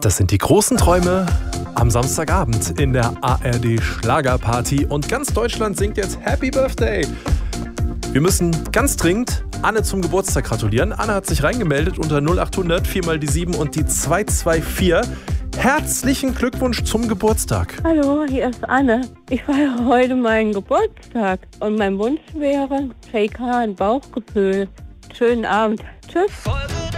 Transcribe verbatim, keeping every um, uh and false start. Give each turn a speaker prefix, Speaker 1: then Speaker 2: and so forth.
Speaker 1: Das sind die großen Träume am Samstagabend in der A R D Schlagerparty und ganz Deutschland singt jetzt Happy Birthday. Wir müssen ganz dringend Anne zum Geburtstag gratulieren. Anne hat sich reingemeldet unter null acht hundert vier mal die sieben und die zwei zwei vier. Herzlichen Glückwunsch zum Geburtstag.
Speaker 2: Hallo, hier ist Anne. Ich feiere heute meinen Geburtstag und mein Wunsch wäre Shake H, ein Bauchgefühl. Schönen Abend. Tschüss.